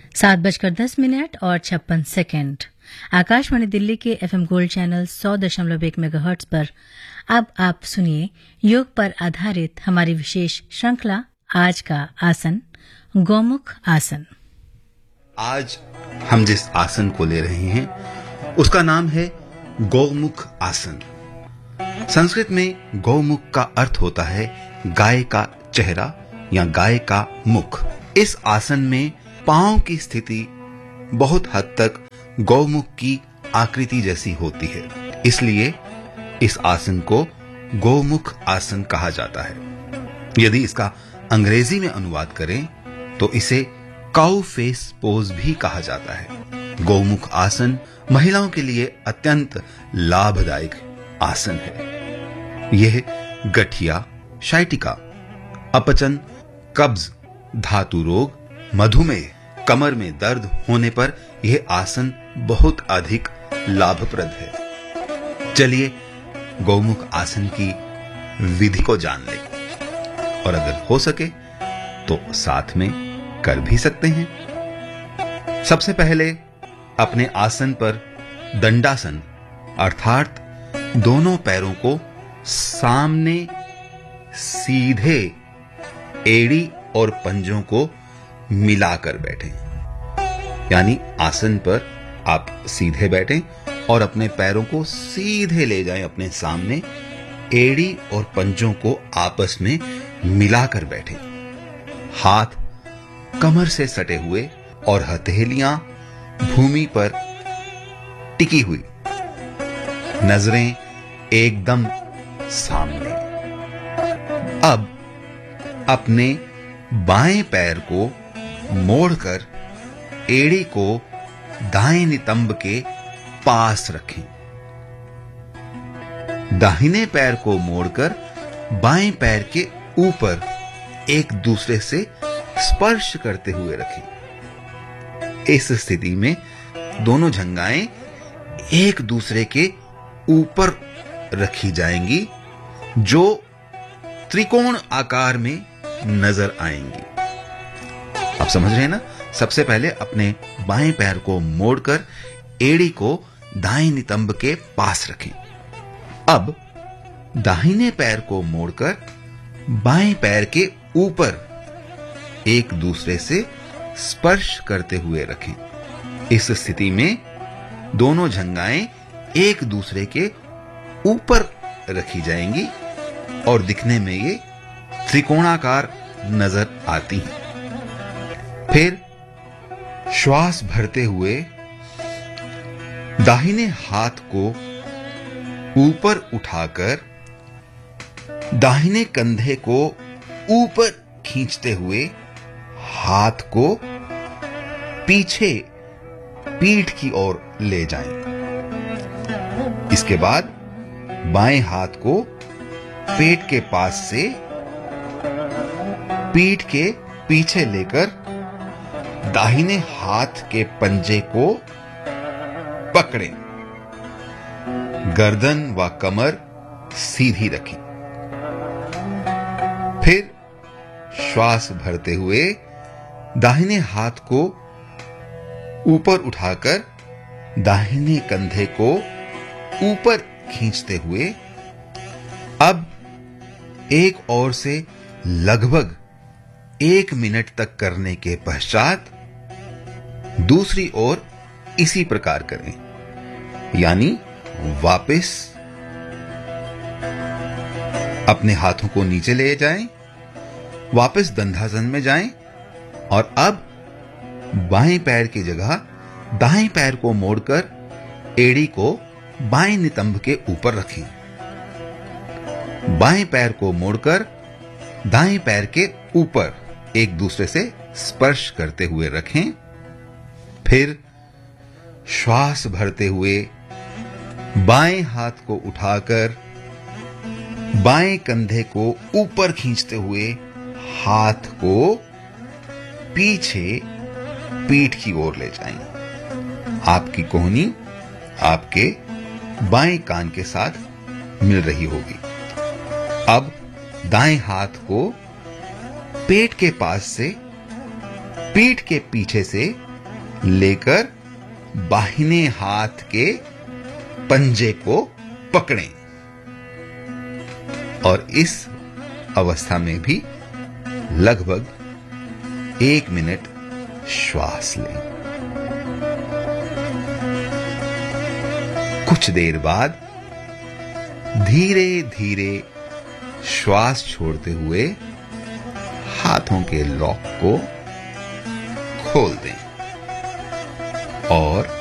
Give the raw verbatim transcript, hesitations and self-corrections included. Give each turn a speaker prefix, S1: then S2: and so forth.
S1: सात बजकर दस मिनट और छप्पन सेकंड। आकाशवाणी दिल्ली के एफएम गोल्ड चैनल सौ दशमलव एक मेगाहर्ट्ज पर अब आप सुनिए योग पर आधारित हमारी विशेष श्रृंखला आज का आसन, गौमुख आसन।
S2: आज हम जिस आसन को ले रहे हैं उसका नाम है गौमुख आसन। संस्कृत में गौमुख का अर्थ होता है गाय का चेहरा या गाय का मुख। इस आसन में पांव की स्थिति बहुत हद तक गौमुख की आकृति जैसी होती है, इसलिए इस आसन को गौमुख आसन कहा जाता है। यदि इसका अंग्रेजी में अनुवाद करें तो इसे काउ फेस पोज भी कहा जाता है। गौमुख आसन महिलाओं के लिए अत्यंत लाभदायक आसन है। यह गठिया, शाइटिका, अपचन, कब्ज, धातु रोग, मधुमेह, कमर में दर्द होने पर यह आसन बहुत अधिक लाभप्रद है। चलिए गौमुख आसन की विधि को जान लें और अगर हो सके तो साथ में कर भी सकते हैं। सबसे पहले अपने आसन पर दंडासन अर्थात दोनों पैरों को सामने सीधे एड़ी और पंजों को मिलाकर बैठें। यानी आसन पर आप सीधे बैठें और अपने पैरों को सीधे ले जाएं अपने सामने, एड़ी और पंजों को आपस में मिलाकर बैठें। हाथ कमर से सटे हुए और हथेलियां भूमि पर टिकी हुई, नजरें एकदम सामने। अब अपने बाएं पैर को मोड़कर एड़ी को दाएं नितंब के पास रखें। दाहिने पैर को मोड़कर बाएं पैर के ऊपर एक दूसरे से स्पर्श करते हुए रखें। इस स्थिति में दोनों जंघाएं एक दूसरे के ऊपर रखी जाएंगी जो त्रिकोण आकार में नजर आएंगी। आप समझ रहे हैं ना? सबसे पहले अपने बाएं पैर को मोड़कर एड़ी को दाएं नितंब के पास रखें। अब दाहिने पैर को मोड़कर बाएं पैर के ऊपर एक दूसरे से स्पर्श करते हुए रखें। इस स्थिति में दोनों जंघाएं एक दूसरे के ऊपर रखी जाएंगी और दिखने में ये त्रिकोणाकार नजर आती हैं। फिर श्वास भरते हुए दाहिने हाथ को ऊपर उठाकर दाहिने कंधे को ऊपर खींचते हुए हाथ को पीछे पीठ की ओर ले जाएं। इसके बाद बाएं हाथ को पेट के पास से पीठ के पीछे लेकर दाहिने हाथ के पंजे को पकड़ें। गर्दन व कमर सीधी रखें। फिर श्वास भरते हुए दाहिने हाथ को ऊपर उठाकर दाहिने कंधे को ऊपर खींचते हुए अब एक ओर से लगभग एक मिनट तक करने के पश्चात दूसरी ओर इसी प्रकार करें। यानी वापस अपने हाथों को नीचे ले जाएं, वापस दंडासन में जाएं और अब बाएं पैर की जगह दाएं पैर को मोड़कर एड़ी को बाएं नितंब के ऊपर रखें। बाएं पैर को मोड़कर दाएं पैर के ऊपर एक दूसरे से स्पर्श करते हुए रखें। फिर श्वास भरते हुए बाएं हाथ को उठाकर बाएं कंधे को ऊपर खींचते हुए हाथ को पीछे पीठ की ओर ले जाएं। आपकी कोहनी आपके बाएं कान के साथ मिल रही होगी। अब दाएं हाथ को पेट के पास से पीठ के पीछे से लेकर बाहिने हाथ के पंजे को पकड़ें और इस अवस्था में भी लगभग एक मिनट श्वास लें। कुछ देर बाद धीरे धीरे श्वास छोड़ते हुए हाथों के लॉक को खोल दें और